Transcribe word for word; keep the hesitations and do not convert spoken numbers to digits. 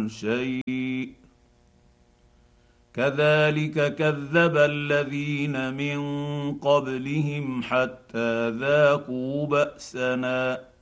شيء كذلك كذب الذين من قبلهم حتى ذاقوا باسنا